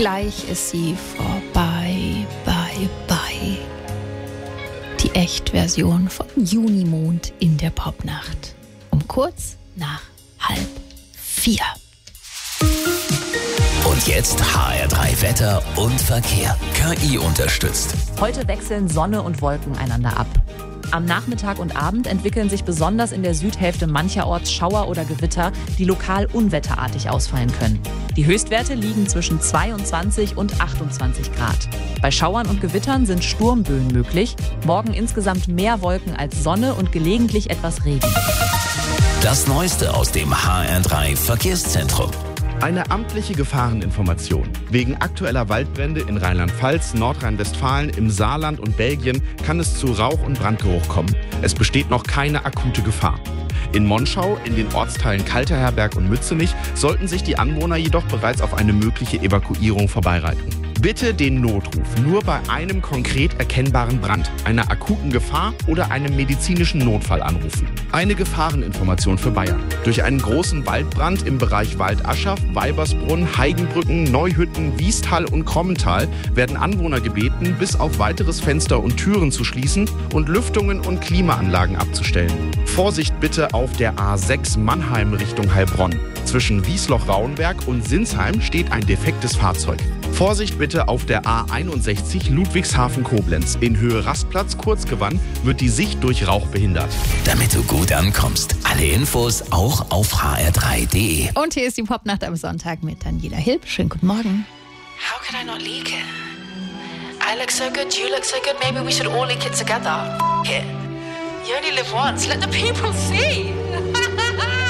Gleich ist sie vorbei, bye. Die Echtversion von Junimond in der Popnacht. Um kurz nach 3:30. Und jetzt HR3 Wetter und Verkehr. KI unterstützt. Heute wechseln Sonne und Wolken einander ab. Am Nachmittag und Abend entwickeln sich besonders in der Südhälfte mancherorts Schauer oder Gewitter, die lokal unwetterartig ausfallen können. Die Höchstwerte liegen zwischen 22 und 28 Grad. Bei Schauern und Gewittern sind Sturmböen möglich. Morgen insgesamt mehr Wolken als Sonne und gelegentlich etwas Regen. Das Neueste aus dem HR3 Verkehrszentrum. Eine amtliche Gefahreninformation. Wegen aktueller Waldbrände in Rheinland-Pfalz, Nordrhein-Westfalen, im Saarland und Belgien kann es zu Rauch- und Brandgeruch kommen. Es besteht noch keine akute Gefahr. In Monschau, in den Ortsteilen Kalterherberg und Mützenich, sollten sich die Anwohner jedoch bereits auf eine mögliche Evakuierung vorbereiten. Bitte den Notruf nur bei einem konkret erkennbaren Brand, einer akuten Gefahr oder einem medizinischen Notfall anrufen. Eine Gefahreninformation für Bayern. Durch einen großen Waldbrand im Bereich Waldaschach, Weibersbrunn, Heigenbrücken, Neuhütten, Wiestal und Krommental werden Anwohner gebeten, bis auf weiteres Fenster und Türen zu schließen und Lüftungen und Klimaanlagen abzustellen. Vorsicht bitte auf der A6 Mannheim Richtung Heilbronn. Zwischen Wiesloch-Rauenberg und Sinsheim steht ein defektes Fahrzeug. Vorsicht bitte auf der A61 Ludwigshafen-Koblenz. In Höhe Rastplatz Kurzgewann wird die Sicht durch Rauch behindert. Damit du gut ankommst. Alle Infos auch auf hr3.de. Und hier ist die Popnacht am Sonntag mit Daniela Hilb. Schönen guten Morgen. How could I not leak it? I look so good, you look so good, maybe we should all leak it together. F*** it. You only live once, let the people see.